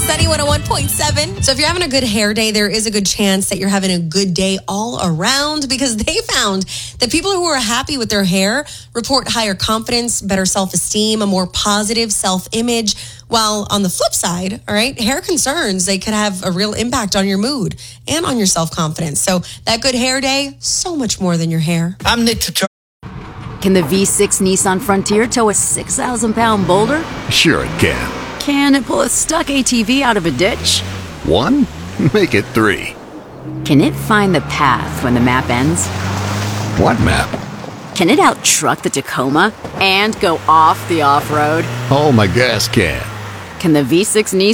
Sunny 101.7. So if you're having a good hair day, there is a good chance that you're having a good day all around, because they found that people who are happy with their hair report higher confidence, better self-esteem, a more positive self-image. While on the flip side, all right, hair concerns, they could have a real impact on your mood and on your self-confidence. So that good hair day, so much more than your hair. I'm Nick Tutor. Can the V6 Nissan Frontier tow a 6,000-pound boulder? Sure it can. Can it pull a stuck ATV out of a ditch? 1? Make it 3. Can it find the path when the map ends? What map? Can it out-truck the Tacoma and go off the off-road? Oh, my gas can. Can the V6 Nissan